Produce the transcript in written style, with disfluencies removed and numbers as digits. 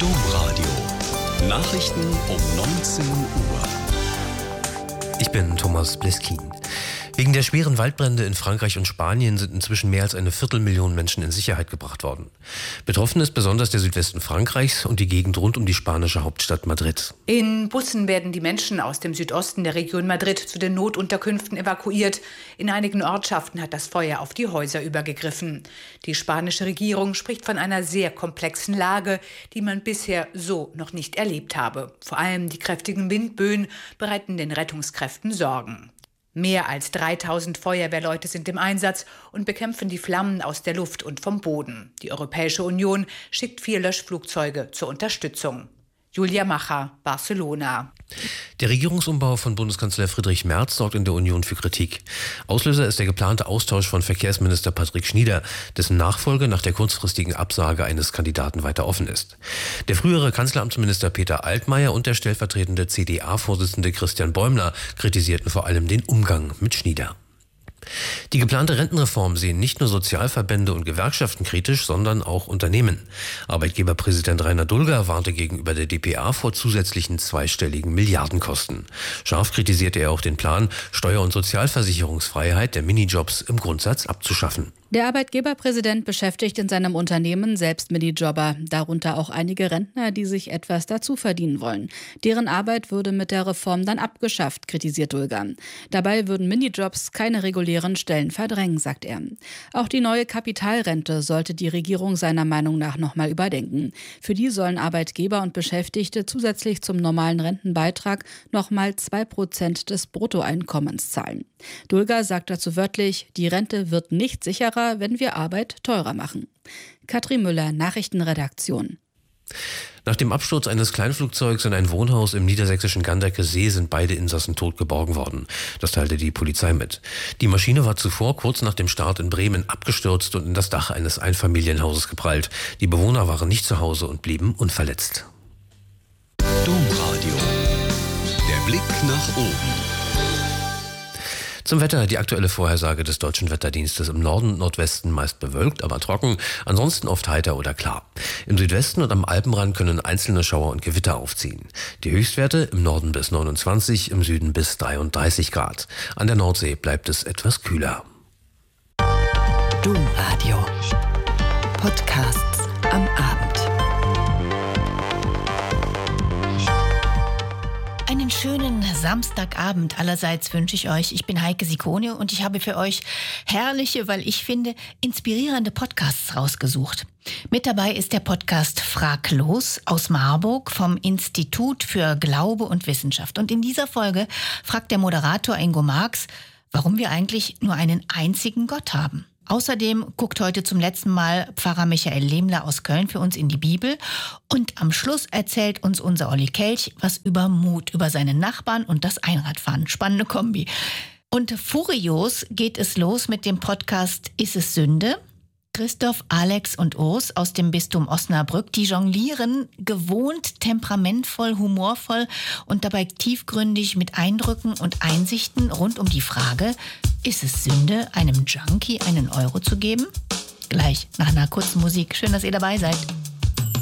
Domradio. Nachrichten um 19 Uhr. Ich bin Thomas Bliskin. Wegen der schweren Waldbrände in Frankreich und Spanien sind inzwischen mehr als 250.000 Menschen in Sicherheit gebracht worden. Betroffen ist besonders der Südwesten Frankreichs und die Gegend rund um die spanische Hauptstadt Madrid. In Bussen werden die Menschen aus dem Südosten der Region Madrid zu den Notunterkünften evakuiert. In einigen Ortschaften hat das Feuer auf die Häuser übergegriffen. Die spanische Regierung spricht von einer sehr komplexen Lage, die man bisher so noch nicht erlebt habe. Vor allem die kräftigen Windböen bereiten den Rettungskräften Sorgen. Mehr als 3000 Feuerwehrleute sind im Einsatz und bekämpfen die Flammen aus der Luft und vom Boden. Die Europäische Union schickt 4 Löschflugzeuge zur Unterstützung. Julia Macher, Barcelona. Der Regierungsumbau von Bundeskanzler Friedrich Merz sorgt in der Union für Kritik. Auslöser ist der geplante Austausch von Verkehrsminister Patrick Schnieder, dessen Nachfolge nach der kurzfristigen Absage eines Kandidaten weiter offen ist. Der frühere Kanzleramtsminister Peter Altmaier und der stellvertretende CDA-Vorsitzende Christian Bäumler kritisierten vor allem den Umgang mit Schnieder. Die geplante Rentenreform sehen nicht nur Sozialverbände und Gewerkschaften kritisch, sondern auch Unternehmen. Arbeitgeberpräsident Rainer Dulger warnte gegenüber der dpa vor zusätzlichen zweistelligen Milliardenkosten. Scharf kritisierte er auch den Plan, Steuer- und Sozialversicherungsfreiheit der Minijobs im Grundsatz abzuschaffen. Der Arbeitgeberpräsident beschäftigt in seinem Unternehmen selbst Minijobber, darunter auch einige Rentner, die sich etwas dazu verdienen wollen. Deren Arbeit würde mit der Reform dann abgeschafft, kritisiert Dulger. Dabei würden Minijobs keine regulären Stellen verdrängen, sagt er. Auch die neue Kapitalrente sollte die Regierung seiner Meinung nach nochmal überdenken. Für die sollen Arbeitgeber und Beschäftigte zusätzlich zum normalen Rentenbeitrag nochmal 2% des Bruttoeinkommens zahlen. Dulger sagt dazu wörtlich, die Rente wird nicht sicherer, wenn wir Arbeit teurer machen. Katrin Müller, Nachrichtenredaktion. Nach dem Absturz eines Kleinflugzeugs in ein Wohnhaus im niedersächsischen Ganderker See sind beide Insassen tot geborgen worden. Das teilte die Polizei mit. Die Maschine war zuvor kurz nach dem Start in Bremen abgestürzt und in das Dach eines Einfamilienhauses geprallt. Die Bewohner waren nicht zu Hause und blieben unverletzt. Domradio. Der Blick nach oben. Zum Wetter, die aktuelle Vorhersage des Deutschen Wetterdienstes: im Norden und Nordwesten meist bewölkt, aber trocken, ansonsten oft heiter oder klar. Im Südwesten und am Alpenrand können einzelne Schauer und Gewitter aufziehen. Die Höchstwerte im Norden bis 29, im Süden bis 33 Grad. An der Nordsee bleibt es etwas kühler. Domradio. Podcasts am Abend. Einen schönen Samstagabend allerseits wünsche ich euch. Ich bin Heike Sikone und ich habe für euch herrliche, weil ich finde, inspirierende Podcasts rausgesucht. Mit dabei ist der Podcast Fraglos aus Marburg vom Institut für Glaube und Wissenschaft. Und in dieser Folge fragt der Moderator Ingo Marx, warum wir eigentlich nur einen einzigen Gott haben. Außerdem guckt heute zum letzten Mal Pfarrer Michael Lehmler aus Köln für uns in die Bibel. Und am Schluss erzählt uns unser Olli Kelch was über Mut, über seinen Nachbarn und das Einradfahren. Spannende Kombi. Und furios geht es los mit dem Podcast Ist es Sünde? Christoph, Alex und Urs aus dem Bistum Osnabrück, die jonglieren gewohnt, temperamentvoll, humorvoll und dabei tiefgründig mit Eindrücken und Einsichten rund um die Frage, ist es Sünde, einem Junkie einen Euro zu geben? Gleich nach einer kurzen Musik. Schön, dass ihr dabei seid.